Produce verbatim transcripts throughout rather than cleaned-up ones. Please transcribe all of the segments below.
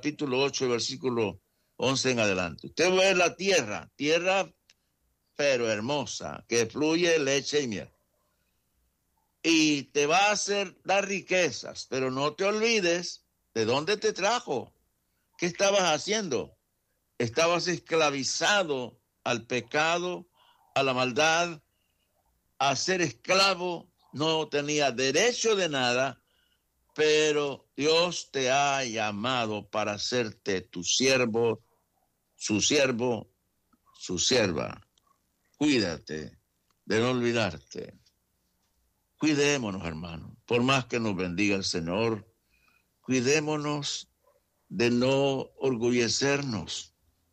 capítulo ocho, versículo once en adelante. Usted ve la tierra, tierra pero hermosa, que fluye leche y miel. Y te va a hacer dar riquezas, pero no te olvides de dónde te trajo. ¿Qué estabas haciendo? Estabas esclavizado al pecado, a la maldad, a ser esclavo. No tenía derecho de nada, pero Dios te ha llamado para hacerte tu siervo, su siervo, su sierva. Cuídate de no olvidarte. Cuidémonos, hermano. Por más que nos bendiga el Señor, cuidémonos de no orgullecernos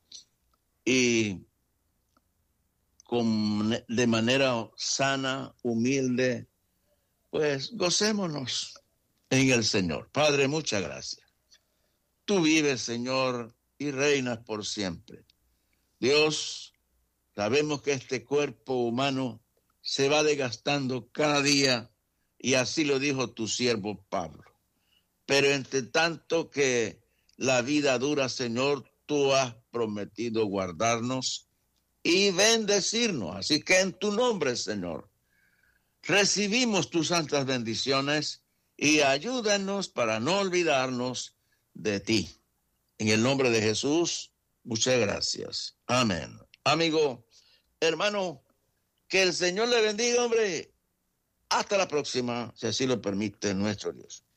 y con, de manera sana, humilde, pues gocémonos en el Señor. Padre, muchas gracias. Tú vives, Señor, y reinas por siempre. Dios, sabemos que este cuerpo humano se va desgastando cada día, y así lo dijo tu siervo Pablo. Pero entre tanto que la vida dura, Señor, tú has prometido guardarnos y bendecirnos. Así que en tu nombre, Señor, recibimos tus santas bendiciones y ayúdanos para no olvidarnos de ti. En el nombre de Jesús, muchas gracias. Amén. Amigo, hermano, que el Señor le bendiga, hombre. Hasta la próxima, si así lo permite nuestro Dios.